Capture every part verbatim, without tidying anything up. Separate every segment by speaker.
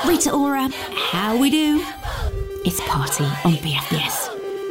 Speaker 1: Rita Ora, how we do? It's Party on B F B S.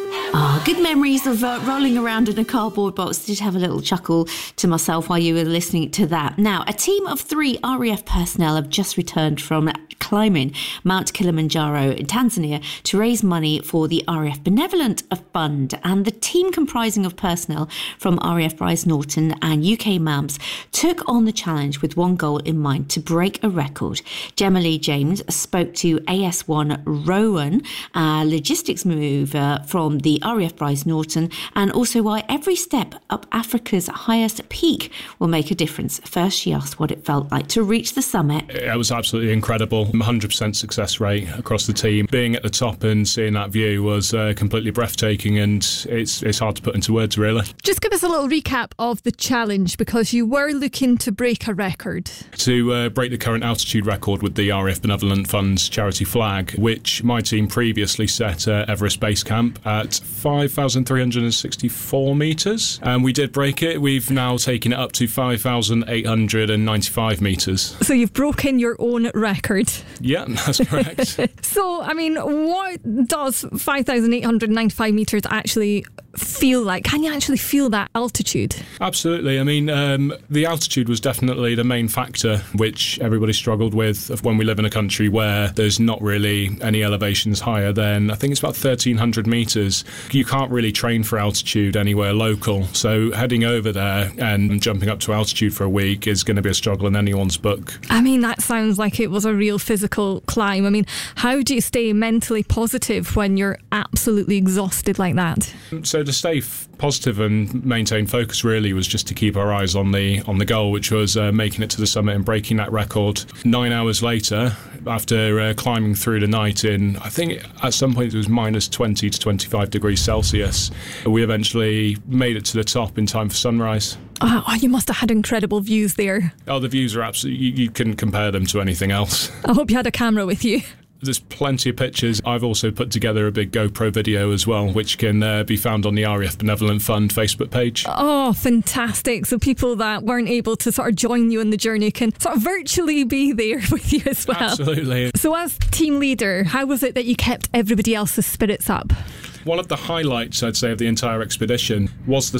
Speaker 1: Ah, good memories of uh, rolling around in a cardboard box. Did have a little chuckle to myself while you were listening to that. Now, a team of three R A F personnel have just returned from climbing Mount Kilimanjaro in Tanzania to raise money for the R A F Benevolent Fund. And the team, comprising of personnel from R A F Brize Norton and U K MAMPS, took on the challenge with one goal in mind: to break a record. Gemma Lee James spoke to A S one Rowan, a logistics mover from the R A F Brize Norton, and also why every step up Africa's highest peak will make a difference. First, she asked what it felt like to reach the summit.
Speaker 2: It was absolutely incredible. one hundred percent success rate across the team. Being at the top and seeing that view was uh, completely breathtaking, and it's it's hard to put into words, really.
Speaker 3: Just give us a little recap of the challenge, because you were looking to break a record.
Speaker 2: To uh, break the current altitude record with the R A F Benevolent Fund's charity flag, which my team previously set at Everest Base Camp at five thousand three hundred sixty-four metres, and we did break it. We've now taken it up to five thousand eight hundred ninety-five metres.
Speaker 3: So you've broken your own record.
Speaker 2: Yeah, that's correct.
Speaker 3: So, I mean, what does five thousand eight hundred ninety-five metres actually feel like? Can you actually feel that altitude?
Speaker 2: Absolutely. I mean, um, the altitude was definitely the main factor which everybody struggled with when we live in a country where there's not really any elevations higher than, I think it's about thirteen hundred metres. You can't really train for altitude anywhere local, so heading over there and jumping up to altitude for a week is going to be a struggle in anyone's book.
Speaker 3: I mean, that sounds like it was a real physical climb. I mean, how do you stay mentally positive when you're absolutely exhausted like that?
Speaker 2: So to stay f- positive and maintain focus really was just to keep our eyes on the on the goal, which was uh, making it to the summit and breaking that record. Nine hours later, after uh, climbing through the night in, I think at some point it was minus twenty to twenty-five degrees Celsius, we eventually made it to the top in time for sunrise.
Speaker 3: Oh, you must have had incredible views there.
Speaker 2: Oh, the views are absolutely, you, you couldn't compare them to anything else.
Speaker 3: I hope you had a camera with you.
Speaker 2: There's plenty of pictures. I've also put together a big GoPro video as well, which can uh, be found on the R A F Benevolent Fund Facebook page.
Speaker 3: Oh, fantastic. So people that weren't able to sort of join you on the journey can sort of virtually be there with you as well.
Speaker 2: Absolutely.
Speaker 3: So as team leader, how was it that you kept everybody else's spirits up?
Speaker 2: One of the highlights, I'd say, of the entire expedition was the